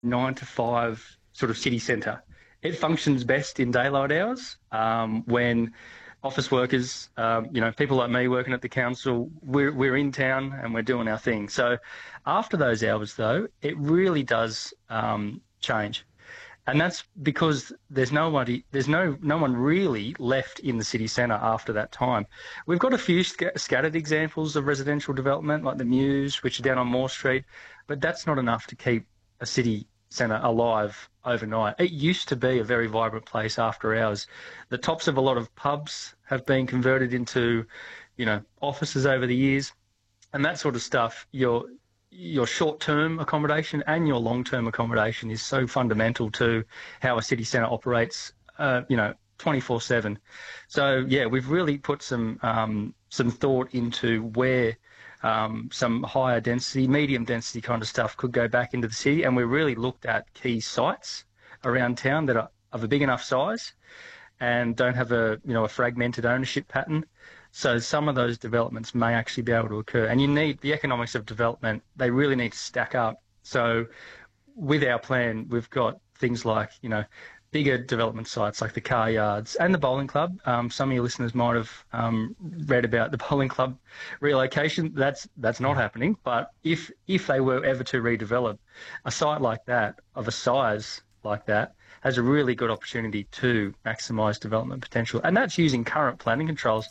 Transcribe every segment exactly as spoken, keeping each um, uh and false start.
nine to five sort of city centre. It functions best in daylight hours um, when office workers, um, you know, people like me working at the council, we're, we're in town and we're doing our thing. So after those hours, though, it really does um, change. And that's because there's nobody, there's no no one really left in the city centre after that time. We've got a few sc- scattered examples of residential development, like the Muse, which are down on Moore Street, but that's not enough to keep a city centre alive overnight. It used to be a very vibrant place after hours. The tops of a lot of pubs have been converted into, you know, offices over the years, and that sort of stuff. You're your short-term accommodation and your long-term accommodation is so fundamental to how a city centre operates, uh, you know, twenty-four seven. So, yeah, we've really put some um, some thought into where um, some higher density, medium density kind of stuff could go back into the city, and we really looked at key sites around town that are of a big enough size and don't have a, you know, a fragmented ownership pattern. So some of those developments may actually be able to occur. And you need the economics of development, they really need to stack up. So with our plan, we've got things like, you know, bigger development sites like the car yards and the bowling club. Um, some of your listeners might have um, read about the bowling club relocation. That's that's not happening. But if if they were ever to redevelop, a site like that, of a size like that, has a really good opportunity to maximise development potential. And that's using current planning controls.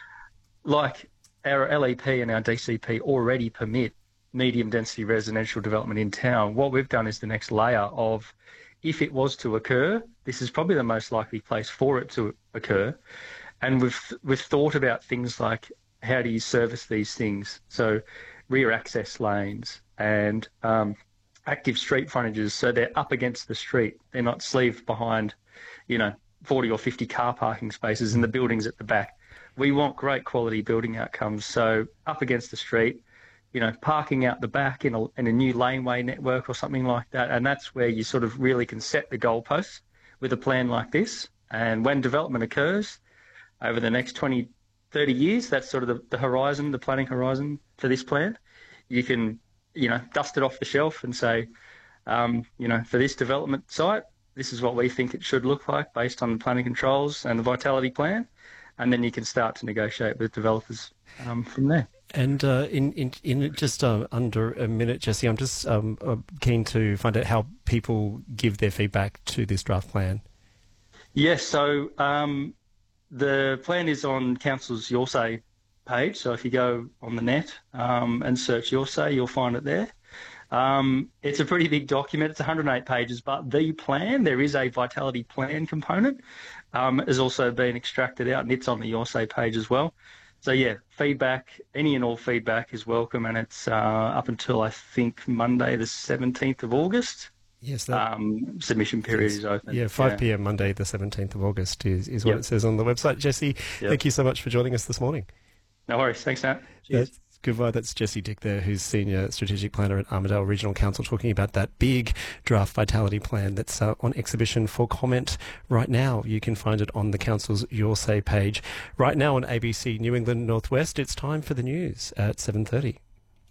Like our L E P and our D C P already permit medium density residential development in town. What we've done is the next layer of, if it was to occur, this is probably the most likely place for it to occur. And we've we've thought about things like, how do you service these things? So rear access lanes and um, active street frontages, so they're up against the street. They're not sleeved behind, you know, forty or fifty car parking spaces in the buildings at the back. We want great quality building outcomes, so up against the street, you know, parking out the back in a, in a new laneway network or something like that, and that's where you sort of really can set the goalposts with a plan like this. And when development occurs over the next twenty, thirty years, that's sort of the, the horizon, the planning horizon for this plan. You can, you know, dust it off the shelf and say, um, you know, for this development site, this is what we think it should look like based on the planning controls and the vitality plan. And then you can start to negotiate with developers um, from there. And uh, in, in in just uh, under a minute, Jesse, I'm just um, uh, keen to find out how people give their feedback to this draft plan. Yes, so um, the plan is on Council's Your Say page. So if you go on the net um, and search Your Say, you'll find it there. Um, it's a pretty big document. It's one hundred eight pages, but the plan, there is a vitality plan component, um, has also been extracted out, and it's on the Your Say page as well. So, yeah, feedback, any and all feedback is welcome, and it's uh, up until, I think, Monday the seventeenth of August. Yes, that, um, submission period is open. Yeah, five p.m. Monday the seventeenth of August is, is what Yep. it says on the website. Jesse, Yep. thank you so much for joining us this morning. No worries. Thanks, Nat. Cheers. That's goodbye. That's Jesse Dick there, who's Senior Strategic Planner at Armidale Regional Council, talking about that big draft vitality plan that's uh, on exhibition for comment right now. You can find it on the Council's Your Say page. Right now on A B C New England Northwest, it's time for the news at seven thirty.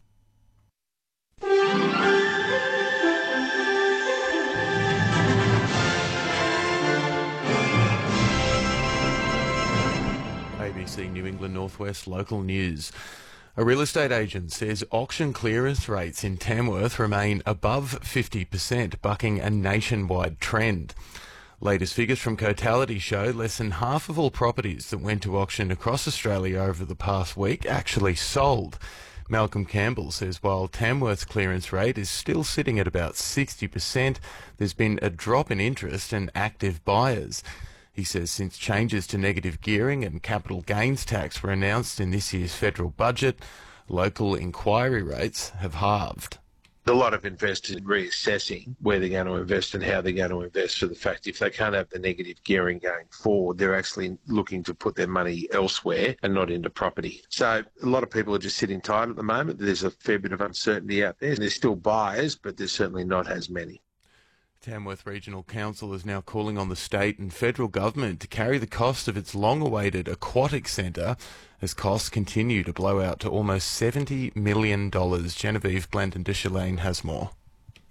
A B C New England Northwest local news. A real estate agent says auction clearance rates in Tamworth remain above fifty percent, bucking a nationwide trend. Latest figures from Cotality show less than half of all properties that went to auction across Australia over the past week actually sold. Malcolm Campbell says while Tamworth's clearance rate is still sitting at about sixty percent, there's been a drop in interest and active buyers. He says since changes to negative gearing and capital gains tax were announced in this year's federal budget, local inquiry rates have halved. A lot of investors reassessing where they're going to invest and how they're going to invest, for the fact if they can't have the negative gearing going forward, they're actually looking to put their money elsewhere and not into property. So a lot of people are just sitting tight at the moment. There's a fair bit of uncertainty out there. There's still buyers, but there's certainly not as many. Tamworth Regional Council is now calling on the state and federal government to carry the cost of its long-awaited aquatic centre as costs continue to blow out to almost seventy million dollars. Genevieve Blandon-Deschelaine has more.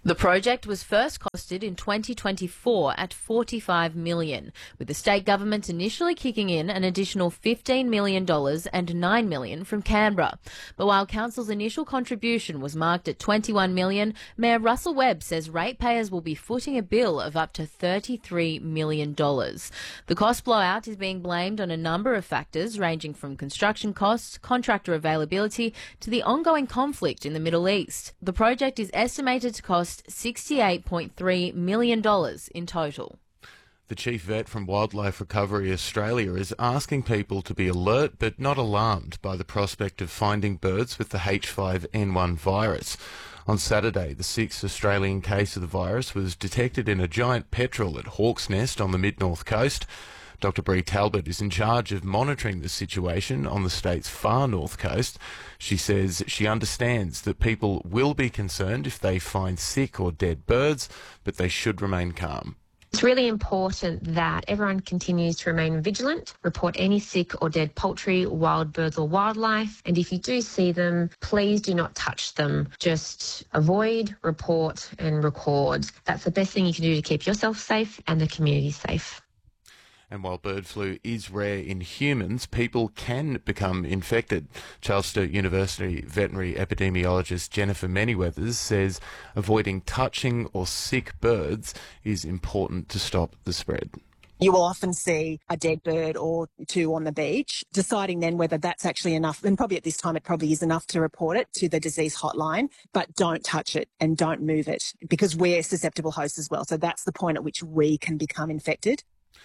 The project was first costed in twenty twenty-four at forty-five million dollars, with the state government initially kicking in an additional fifteen million dollars and nine million dollars from Canberra. But while Council's initial contribution was marked at twenty-one million dollars, Mayor Russell Webb says ratepayers will be footing a bill of up to thirty-three million dollars. The cost blowout is being blamed on a number of factors, ranging from construction costs, contractor availability, to the ongoing conflict in the Middle East. The project is estimated to cost sixty-eight point three million dollars in total. The chief vet from Wildlife Recovery Australia is asking people to be alert but not alarmed by the prospect of finding birds with the H five N one virus. On Saturday, the sixth Australian case of the virus was detected in a giant petrel at Hawk's Nest on the mid-north coast. Doctor Bree Talbot is in charge of monitoring the situation on the state's far north coast. She says she understands that people will be concerned if they find sick or dead birds, but they should remain calm. It's really important that everyone continues to remain vigilant, report any sick or dead poultry, wild birds or wildlife, and if you do see them, please do not touch them. Just avoid, report and record. That's the best thing you can do to keep yourself safe and the community safe. And while bird flu is rare in humans, people can become infected. Charles Sturt University veterinary epidemiologist Jennifer Manyweathers says avoiding touching or sick birds is important to stop the spread. You will often see a dead bird or two on the beach, deciding then whether that's actually enough. And probably at this time, it probably is enough to report it to the disease hotline, but don't touch it and don't move it because we're susceptible hosts as well. So that's the point at which we can become infected.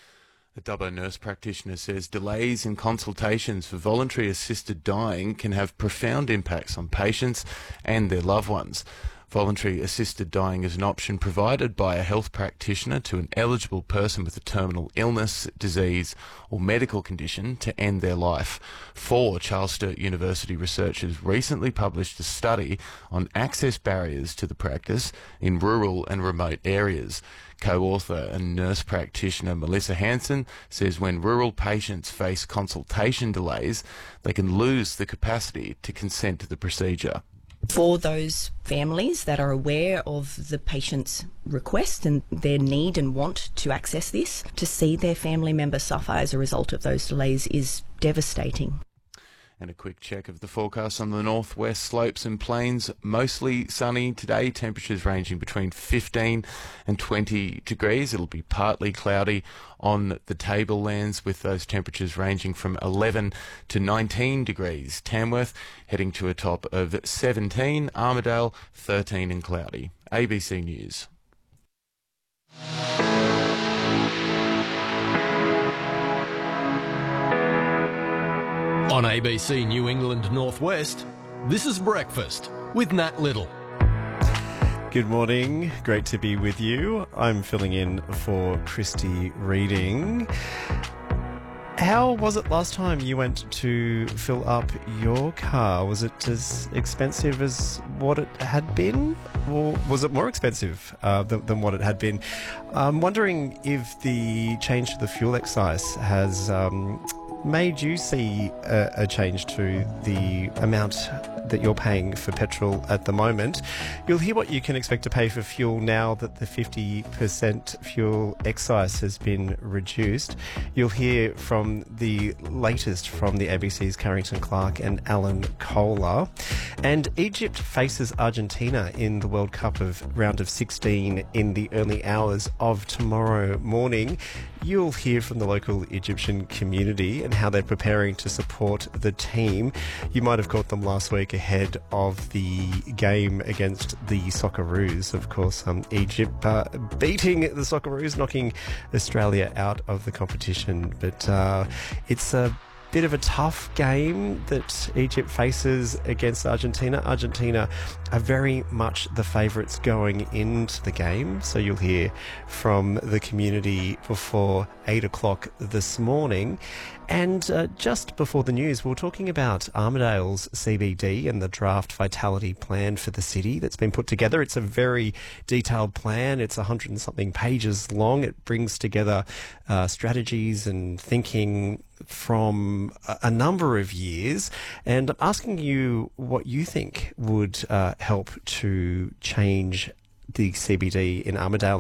A Dubbo nurse practitioner says delays in consultations for voluntary assisted dying can have profound impacts on patients and their loved ones. Voluntary assisted dying is an option provided by a health practitioner to an eligible person with a terminal illness, disease or medical condition to end their life. Four Charles Sturt University researchers recently published a study on access barriers to the practice in rural and remote areas. Co-author and nurse practitioner Melissa Hansen says when rural patients face consultation delays, they can lose the capacity to consent to the procedure. For those families that are aware of the patient's request and their need and want to access this, to see their family member suffer as a result of those delays is devastating. And a quick check of the forecast on the northwest slopes and plains. Mostly sunny today, temperatures ranging between fifteen and twenty degrees. It'll be partly cloudy on the tablelands with those temperatures ranging from eleven to nineteen degrees. Tamworth heading to a top of seventeen, Armidale thirteen and cloudy. A B C News. On A B C New England Northwest, this is Breakfast with Nat Little. Good morning, great to be with you. I'm filling in for Christy Reading. How was it last time you went to fill up your car? Was it as expensive as what it had been? Or was it more expensive uh, than, than what it had been? I'm wondering if the change to the fuel excise has um, made you see a, a change to the amount that you're paying for petrol at the moment. You'll hear what you can expect to pay for fuel now that the fifty percent fuel excise has been reduced. You'll hear from the latest from the A B C's Carrington Clark and Alan Kohler. And Egypt faces Argentina in the World Cup of round of sixteen in the early hours of tomorrow morning. You'll hear from the local Egyptian community and how they're preparing to support the team. You might have caught them last week ahead of the game against the Socceroos. Of course, um, Egypt uh, beating the Socceroos, knocking Australia out of the competition. But uh, it's a bit of a tough game that Egypt faces against Argentina. Argentina are very much the favourites going into the game, so you'll hear from the community before eight o'clock this morning. And uh, just before the news, we we're talking about Armidale's C B D and the draft vitality plan for the city that's been put together. It's a very detailed plan. It's a hundred and something pages long. It brings together uh, strategies and thinking from a, a number of years. And I'm asking you what you think would uh, help to change the C B D in Armidale